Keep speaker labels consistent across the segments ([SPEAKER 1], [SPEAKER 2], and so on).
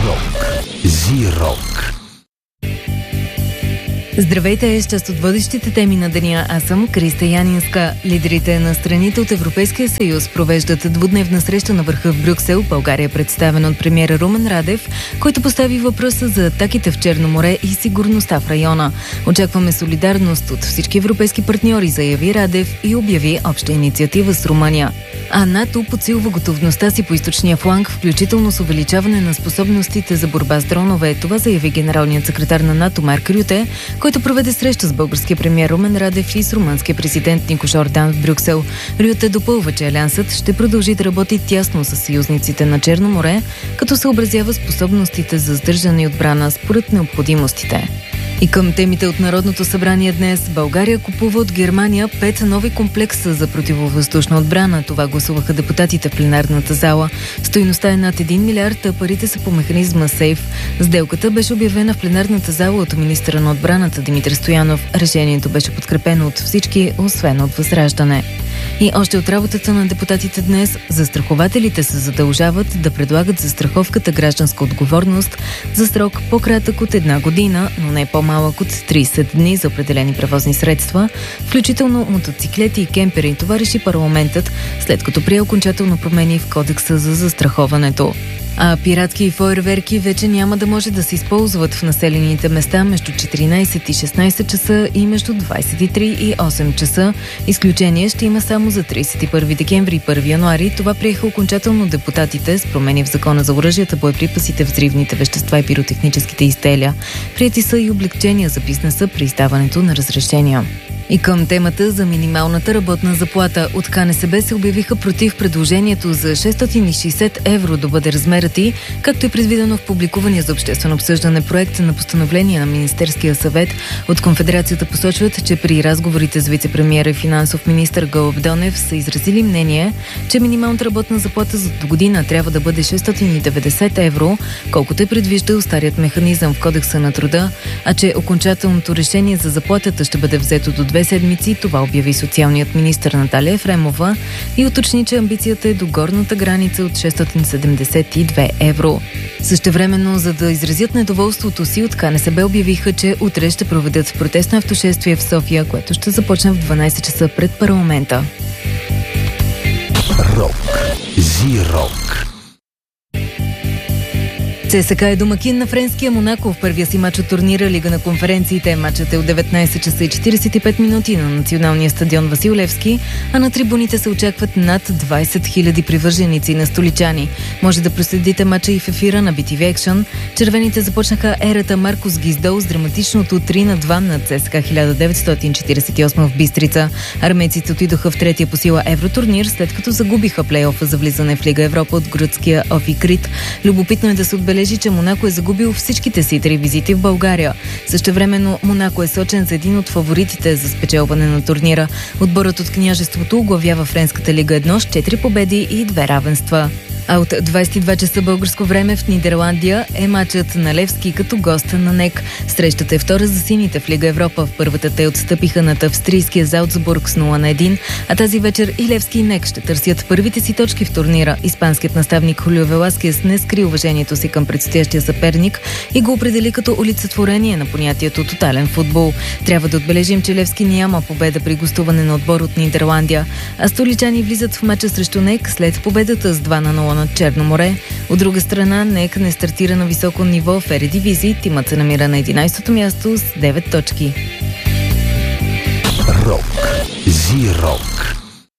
[SPEAKER 1] Рок. Зи-рок.
[SPEAKER 2] Здравейте, част от водещите теми на деня. Аз съм Криста Янинска. Лидерите на страните от Европейския съюз провеждат двудневна среща на върха в Брюксел. България е представена от премиера Румен Радев, който постави въпроса за атаките в Черно море и сигурността в района. Очакваме солидарност от всички европейски партньори, заяви Радев и обяви обща инициатива с Румъния. А НАТО подсилва готовността си по източния фланг, включително с увеличаване на способностите за борба с дронове. Това заяви генералният секретар на НАТО Марк Рюте, който проведе среща с българския премиер Румен Радев и с румънския президент Никош Ордан в Брюксел. Рюте допълва, че Алиансът ще продължи да работи тясно с съюзниците на Черно море, като съобразява способностите за сдържане и отбрана според необходимостите. И към темите от Народното събрание днес. България купува от Германия 5 нови комплекса за противовъздушна отбрана. Това гласуваха депутатите в пленарната зала. Стойността е над 1 милиард, а парите са по механизма СЕЙФ. Сделката беше обявена в пленарната зала от министъра на отбраната Димитър Стоянов. Решението беше подкрепено от всички, освен от ВЪЗРАЖДАНЕ. И още от работата на депутатите днес, застрахователите се задължават да предлагат застраховката гражданска отговорност за срок по-кратък от 1 година, но не по-малък от 30 дни за определени превозни средства, включително мотоциклети и кемпери. Това реши парламентът, след като прие окончателно промени в Кодекса за застраховането. А пиратски фойерверки вече няма да може да се използват в населените места между 14 и 16 часа и между 23 и 8 часа. Изключение ще има само за 31 декември и 1 януари. Това приеха окончателно депутатите с промени в Закона за оръжията, боеприпасите, взривните вещества и пиротехническите изделия. Приети са и облекчения за бизнеса при издаването на разрешения. И към темата за минималната работна заплата. От КНСБ се обявиха против предложението за 660 евро да бъде размерът й, както е предвидено в публикувания за обществено обсъждане проект на постановление на Министерския съвет. От Конфедерацията посочват, че при разговорите с вицепремиера и финансов министър Гълъб Донев са изразили мнение, че минималната работна заплата за година трябва да бъде 690 евро, колкото е предвиждал старият механизъм в Кодекса на труда, а че окончателното решение за заплатата ще бъде взето до 2 седмици. Това обяви социалният министър Наталия Ефремова и уточни, че амбицията е до горната граница от 672 евро. Същевременно, за да изразят недоволството си, от КНСБ обявиха, че утре ще проведат протестно автошествие в София, което ще започне в 12 часа пред парламента.
[SPEAKER 1] Рок. Зи-рок.
[SPEAKER 2] ЦСКА е домакин на френския Монако в първия си мач от турнира Лига на конференциите. Матчът е от 19 часа и 45 минути на националния стадион Васил Левски, а на трибуните се очакват над 20 000 привърженици на столичани. Може да проследите матча и в ефира на BTV Action. Червените започнаха ерата Маркос Гиздол с драматичното 3-2 на ЦСКА 1948 в Бистрица. Армейците отидоха в третия по сила евротурнир, след като загубиха плейофа за влизане в Лига Европа от гръцкия Офи Крит. Любопитно е да се отбележи, че Монако е загубил всичките си 3 визити в България. Същевременно Монако е сочен за един от фаворитите за спечелване на турнира. Отборът от княжеството оглавява френската Лига 1 с 4 победи и 2 равенства. А от 22 часа българско време в Нидерландия е матчът на Левски като гост на НЕК. Срещата е втора за сините в Лига Европа. В първата те отстъпиха над австрийския Залцбург с 0-1, а тази вечер и Левски и НЕК ще търсят първите си точки в турнира. Испанският наставник Хулио Веласкес не скри уважението си към предстоящия съперник и го определи като олицетворение на понятието тотален футбол. Трябва да отбележим, че Левски няма победа при гостуване на отбор от Нидерландия, а столичани влизат в матча срещу НЕК след победата с 2-0 над Черно море. От друга страна, НЕК не стартира на високо ниво в Ередивизия. Тимът се намира на 11-то място с 9 точки.
[SPEAKER 1] Рок. Зи-рок.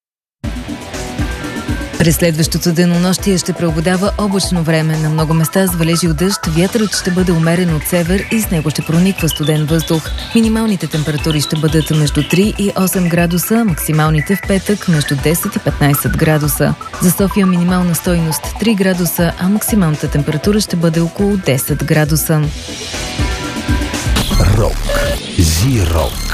[SPEAKER 2] През следващото денонощие ще преобладава облачно време. На много места с валежи от дъжд, вятърът ще бъде умерен от север и с него ще прониква студен въздух. Минималните температури ще бъдат между 3 и 8 градуса, максималните в петък между 10 и 15 градуса. За София минимална стойност 3 градуса, а максималната температура ще бъде около 10 градуса.
[SPEAKER 1] Рок. Зи-рок.